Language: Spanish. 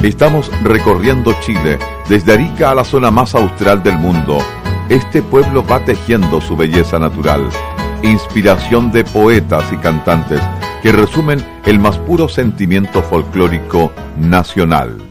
Estamos recorriendo Chile, desde Arica a la zona más austral del mundo. Este pueblo va tejiendo su belleza natural, inspiración de poetas y cantantes que resumen el más puro sentimiento folclórico nacional.